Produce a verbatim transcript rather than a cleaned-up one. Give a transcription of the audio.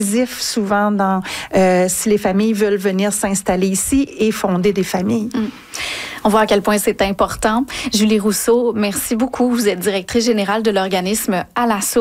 souvent dans euh, si les familles veulent venir s'installer ici et fonder des familles. Mmh. On voit à quel point c'est important. Julie Rousseau, merci beaucoup. Vous êtes directrice générale de l'organisme Alasso.